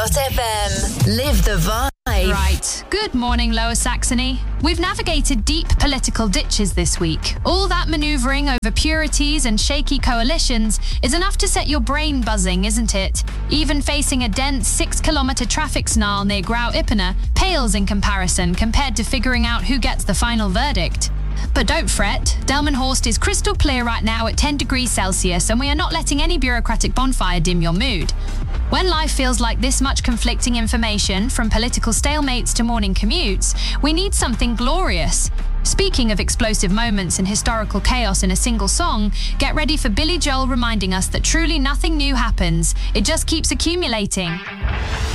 Delmenhorst.fm. Live the vibe. Right. Good morning, Lower Saxony. We've navigated deep political ditches this week. All that manoeuvring over purities and shaky coalitions is enough to set your brain buzzing, isn't it? Even facing a dense 6-kilometre traffic snarl near Grau Ippener pales in comparison compared to figuring out who gets the final verdict. But don't fret, Delmenhorst is crystal clear right now at 10 degrees Celsius, and we are not letting any bureaucratic bonfire dim your mood. When life feels like this much conflicting information, from political stalemates to morning commutes, we need something glorious. Speaking of explosive moments and historical chaos in a single song, get ready for Billy Joel reminding us that truly nothing new happens. It just keeps accumulating.